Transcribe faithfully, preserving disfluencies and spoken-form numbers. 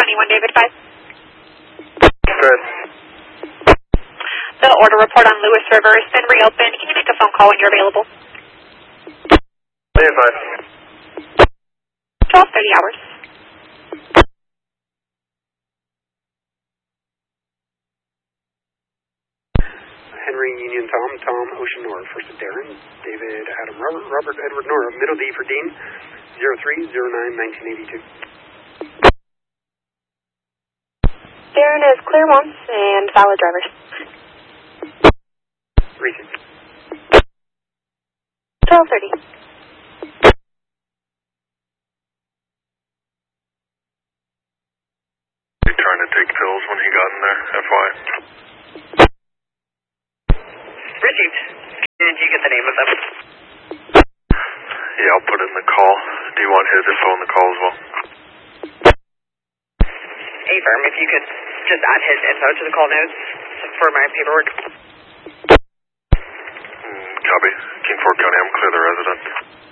County one, David five. Good. The order report on Lewis River has been reopened. Can you make a phone call when you're available? David five. twelve thirty hours. Henry, Union, Tom, Tom, Ocean, Nora, first of Darren, David, Adam, Robert, Robert, Edward, Nora, middle D for Dean, zero three zero nine nineteen eighty-two. Darren is clear once and valid drivers. Recent. twelve thirty. He trying to take pills when he got in there, F Y. Received. Did you get the name of them? Yeah, I'll put it in the call. Do you want his info in the call as well? A-firm, if you could just add his info to the call notes for my paperwork. Mm, copy. King Ford County, I'm clear the resident.